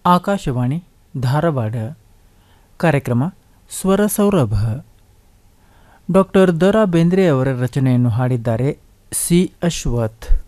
ಆಕಾಶವಾಣಿ ಧಾರವಾಡ. ಕಾರ್ಯಕ್ರಮ ಸ್ವರ ಸೌರಭ. Doctor the Ra Bendre ಅವರ ರಚನೆಯನ್ನು ಹಾಡಿದ್ದಾರೆ ಸಿ ಅಶ್ವಥ್.